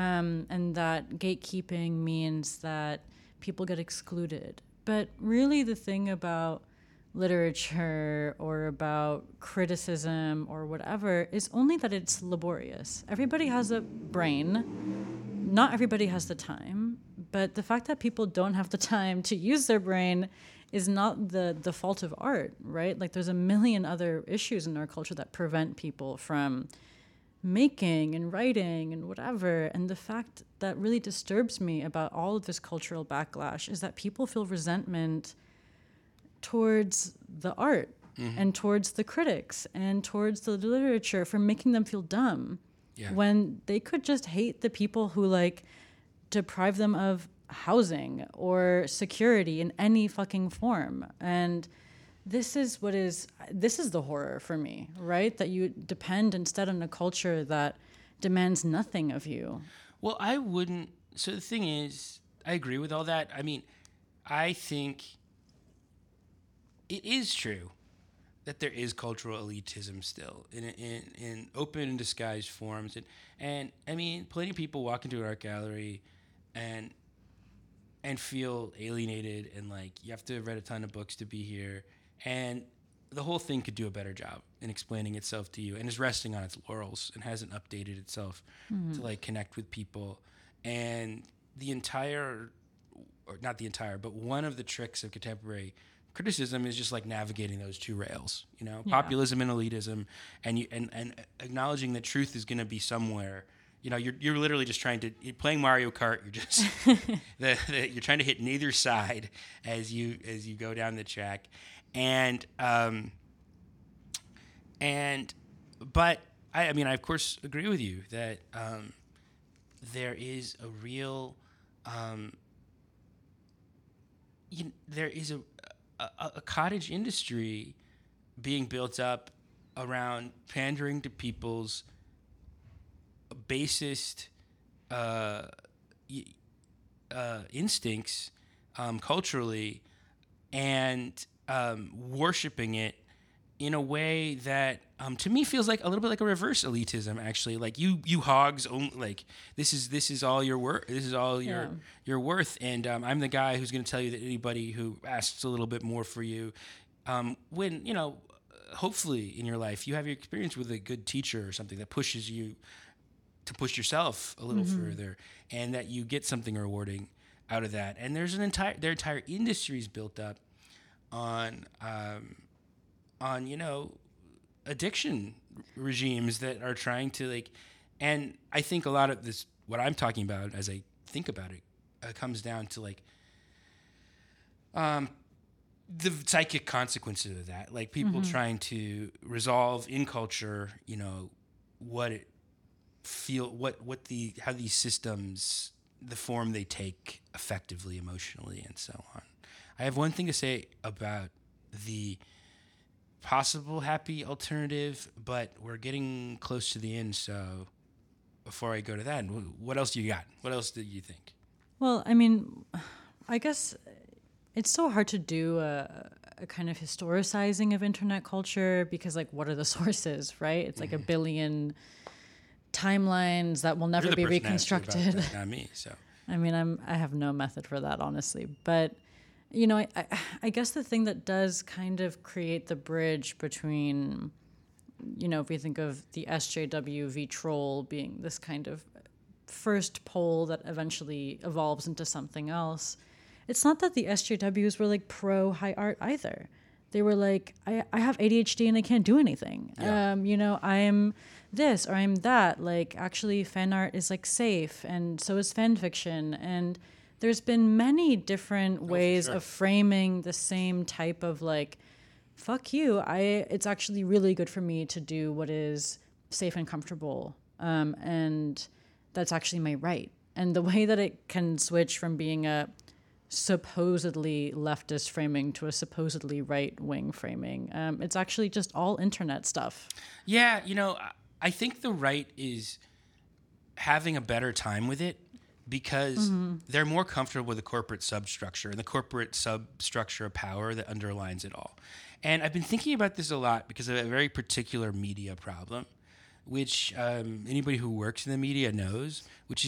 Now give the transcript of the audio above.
and that gatekeeping means that people get excluded. But really, the thing about literature or about criticism or whatever is only that it's laborious. Everybody has a brain. Not everybody has the time. But the fact that people don't have the time to use their brain is not the fault of art, right? Like, there's a million other issues in our culture that prevent people from making and writing and whatever. And the fact that really disturbs me about all of this cultural backlash is that people feel resentment towards the art and towards the critics and towards the literature for making them feel dumb, when they could just hate the people who like deprive them of housing or security in any fucking form. And this is the horror for me, right? That you depend instead on a culture that demands nothing of you. Well, I wouldn't. So the thing is, I agree with all that. I mean, I think it is true that there is cultural elitism still in open and disguised forms. And I mean, plenty of people walk into an art gallery and feel alienated and like you have to have read a ton of books to be here. And the whole thing could do a better job in explaining itself to you and is resting on its laurels and hasn't updated itself to like connect with people. And but one of the tricks of contemporary criticism is just like navigating those two rails, you know, populism and elitism, and acknowledging that truth is going to be somewhere. You know, you're literally just you're playing Mario Kart. You're just you're trying to hit neither side as you go down the track, but I mean I of course agree with you that there is a real there is a cottage industry being built up around pandering to people's basest instincts culturally and worshiping it in a way that to me feels like a little bit like a reverse elitism. Actually, like you hogs only, like this is all your worth. This is all your worth, and I'm the guy who's going to tell you that anybody who asks a little bit more for you, when you know, hopefully in your life you have your experience with a good teacher or something that pushes you to push yourself a little further, and that you get something rewarding out of that. And there's their entire industries built up on you know, addiction regimes that are trying to like, and I think a lot of this, what I'm talking about as I think about it, comes down to like the psychic consequences of that, like people trying to resolve in culture, you know, how these systems, the form they take effectively, emotionally, and so on. I have one thing to say about the possible happy alternative, but we're getting close to the end, so before I go to that, what else do you got? What else do you think? Well, I mean, I guess it's so hard to do a kind of historicizing of internet culture because, like, what are the sources, right? It's like a billion timelines that will never be reconstructed. That, not me, so. I mean, I have no method for that, honestly. But, you know, I guess the thing that does kind of create the bridge between, you know, if we think of the SJW v. Troll being this kind of first pole that eventually evolves into something else, it's not that the SJWs were like pro high art either. They were like, I have ADHD and I can't do anything. Yeah. You know, I am this or I'm that. Like, actually, fan art is like safe, and so is fan fiction. And there's been many different ways of framing the same type of like, fuck you. It's actually really good for me to do what is safe and comfortable, and that's actually my right. And the way that it can switch from being a supposedly leftist framing to a supposedly right-wing framing, it's actually just all internet stuff. Yeah, you know, I think the right is having a better time with it because they're more comfortable with the corporate substructure and the corporate substructure of power that underlines it all. And I've been thinking about this a lot because of a very particular media problem, which anybody who works in the media knows, which is